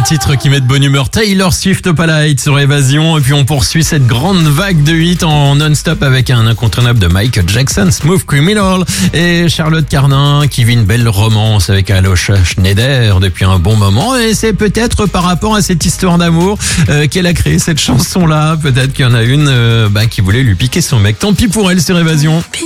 titres qui mettent bonne humeur. Taylor Swift Opalite sur Évasion. Et puis on poursuit cette grande vague de hits en non-stop avec un incontournable de Michael Jackson, Smooth Criminal. Et Charlotte Cardin qui vit une belle romance avec Aloysia Schneider depuis un bon moment. Et c'est peut-être par rapport à cette histoire d'amour qu'elle a créé cette chanson-là. Peut-être qu'il y en a une qui voulait lui piquer son mec. Tant pis pour elle sur Évasion.